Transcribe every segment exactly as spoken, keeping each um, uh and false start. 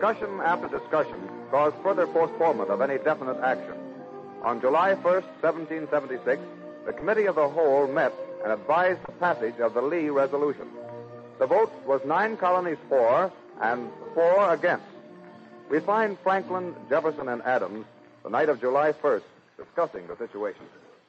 discussion after discussion caused further postponement of any definite action. On July first, seventeen seventy-six, the Committee of the Whole met and advised the passage of the Lee resolution. The vote was nine colonies for and four against. We find Franklin, Jefferson, and Adams the night of July first discussing the situation.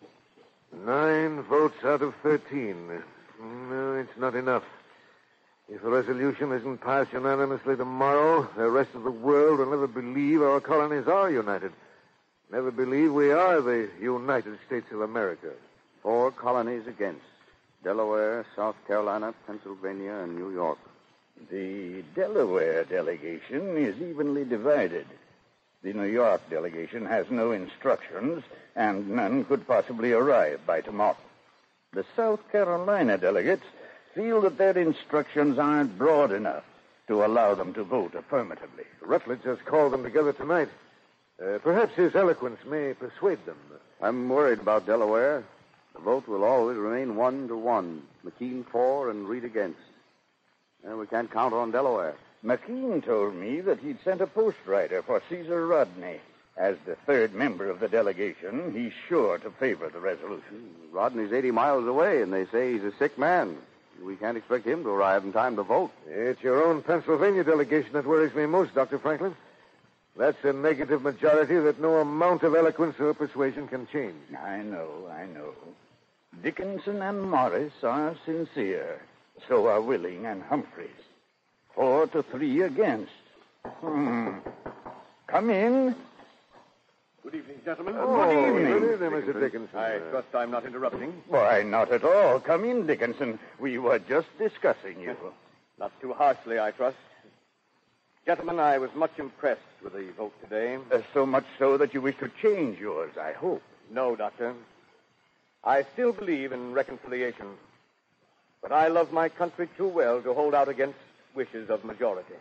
Nine votes out of thirteen. No, it's not enough. If the resolution isn't passed unanimously tomorrow, the rest of the world will never believe our colonies are united. Never believe we are the United States of America. Four colonies against. Delaware, South Carolina, Pennsylvania, and New York. The Delaware delegation is evenly divided. The New York delegation has no instructions, and none could possibly arrive by tomorrow. The South Carolina delegates feel that their instructions aren't broad enough to allow them to vote affirmatively. Rutledge has called them together tonight. Uh, perhaps his eloquence may persuade them. I'm worried about Delaware. The vote will always remain one to one. McKean for and Reed against. And we can't count on Delaware. McKean told me that he'd sent a postwriter for Caesar Rodney. As the third member of the delegation, he's sure to favor the resolution. Rodney's eighty miles away, and they say he's a sick man. We can't expect him to arrive in time to vote. It's your own Pennsylvania delegation that worries me most, Doctor Franklin. That's a negative majority that no amount of eloquence or persuasion can change. I know, I know. Dickinson and Morris are sincere. So are Willing and Humphreys. Four to three against. Hmm. Come in. Good evening, gentlemen. Oh, Good evening. Good evening, Mister Dickinson. I trust I'm not interrupting. Why, not at all. Come in, Dickinson. We were just discussing you. Not too harshly, I trust. Gentlemen, I was much impressed with the vote today. Uh, so much so that you wish to change yours, I hope. No, Doctor. I still believe in reconciliation. But I love my country too well to hold out against wishes of majority.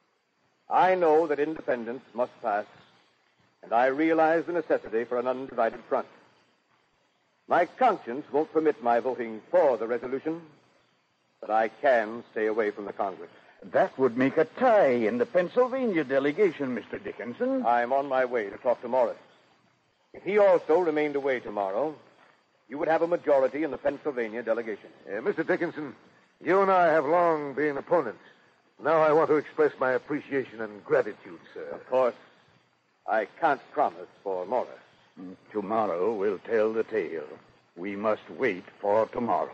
I know that independence must pass, and I realize the necessity for an undivided front. My conscience won't permit my voting for the resolution, but I can stay away from the Congress. That would make a tie in the Pennsylvania delegation, Mister Dickinson. I'm on my way to talk to Morris. If he also remained away tomorrow, you would have a majority in the Pennsylvania delegation. Uh, Mister Dickinson, you and I have long been opponents. Now I want to express my appreciation and gratitude, sir. Of course, I can't promise for Morris. Tomorrow will tell the tale. We must wait for tomorrow.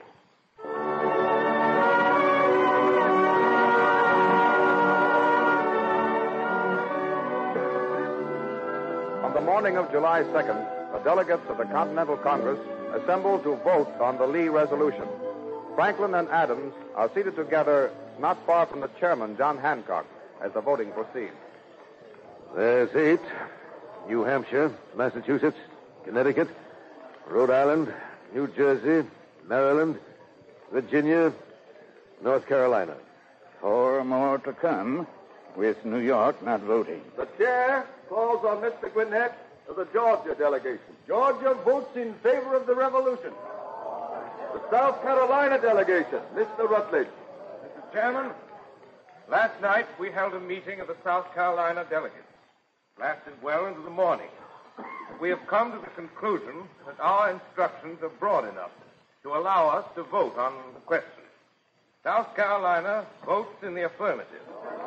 On the morning of July second, the delegates of the Continental Congress assembled to vote on the Lee resolution. Franklin and Adams are seated together not far from the chairman, John Hancock, as the voting proceeds. There's eight. New Hampshire, Massachusetts, Connecticut, Rhode Island, New Jersey, Maryland, Virginia, North Carolina. Four more to come, with New York not voting. The chair calls on Mister Gwinnett of the Georgia delegation. Georgia votes in favor of the revolution. The South Carolina delegation, Mister Rutledge. Mister Chairman, last night we held a meeting of the South Carolina delegates. Lasted well into the morning. We have come to the conclusion that our instructions are broad enough to allow us to vote on the question. South Carolina votes in the affirmative.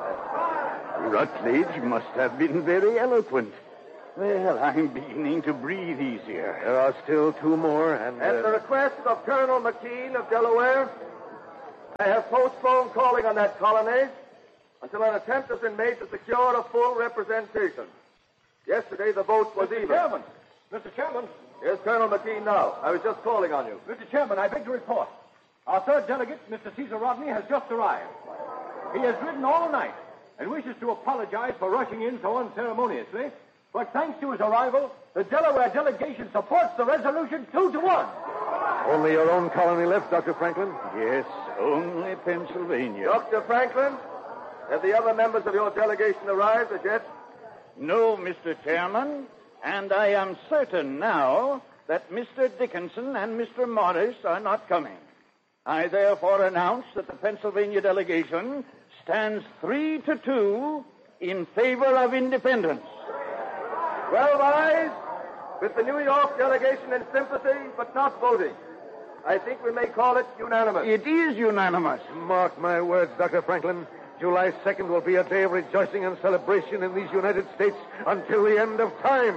Rutledge must have been very eloquent. Well, I'm beginning to breathe easier. There are still two more, and... Uh... At the request of Colonel McKean of Delaware, I have postponed calling on that colony until an attempt has been made to secure a full representation. Yesterday, the vote was Mister even. Chairman, Mister Chairman. Here's Colonel McKean now. I was just calling on you. Mister Chairman, I beg to report. Our third delegate, Mister Caesar Rodney, has just arrived. He has ridden all night and wishes to apologize for rushing in so unceremoniously. But thanks to his arrival, the Delaware delegation supports the resolution two to one. Only your own colony left, Doctor Franklin? Yes, only Pennsylvania. Doctor Franklin, have the other members of your delegation arrived as yet? No, Mister Chairman, and I am certain now that Mister Dickinson and Mister Morris are not coming. I therefore announce that the Pennsylvania delegation stands three to two in favor of independence. Twelve ayes, with the New York delegation in sympathy, but not voting. I think we may call it unanimous. It is unanimous. Mark my words, Doctor Franklin. July second will be a day of rejoicing and celebration in these United States until the end of time.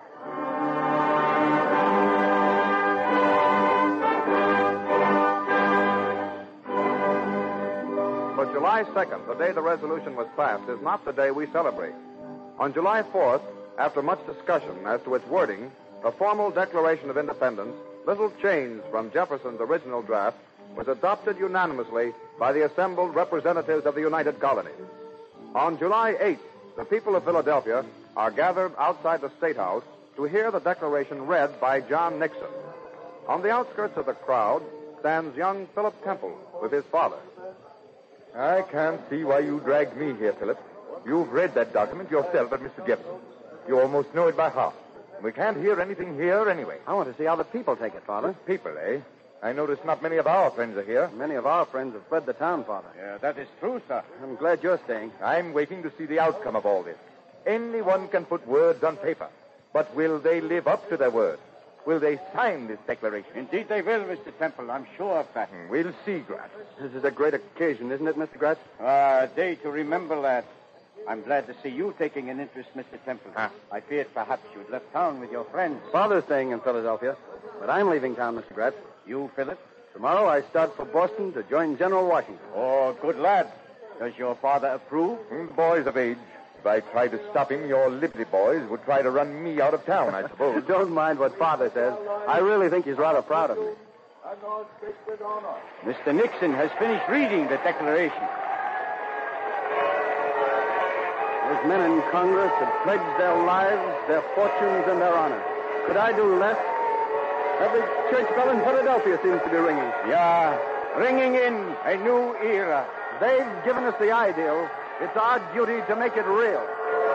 But July second, the day the resolution was passed, is not the day we celebrate. On July fourth, after much discussion as to its wording, the formal Declaration of Independence, little changed from Jefferson's original draft, was adopted unanimously by the assembled representatives of the United Colonies. On July eighth, the people of Philadelphia are gathered outside the State House to hear the Declaration read by John Nixon. On the outskirts of the crowd stands young Philip Temple with his father. I can't see why you dragged me here, Philip. You've read that document yourself at Mister Jefferson. You almost know it by heart. We can't hear anything here anyway. I want to see how the people take it, Father. People, eh? I notice not many of our friends are here. Many of our friends have fled the town, Father. Yeah, that is true, sir. I'm glad you're staying. I'm waiting to see the outcome of all this. Anyone can put words on paper. But will they live up to their word? Will they sign this declaration? Indeed they will, Mister Temple. I'm sure of that. We'll see, Gratz. This is a great occasion, isn't it, Mister Gratz? A day to remember, lad. I'm glad to see you taking an interest, Mister Temple. Huh? I feared perhaps you'd left town with your friends. Father's staying in Philadelphia, but I'm leaving town, Mister Gratz. You, Philip? Tomorrow I start for Boston to join General Washington. Oh, good lad. Does your father approve? The boy's of age. If I tried to stop him, your Liberty boys would try to run me out of town, I suppose. Don't mind what Father says. I really think he's rather proud of me. Mister Nixon has finished reading the Declaration. Those men in Congress have pledged their lives, their fortunes, and their honor. Could I do less? Every church bell in Philadelphia seems to be ringing. Yeah, ringing in a new era. They've given us the ideal. It's our duty to make it real.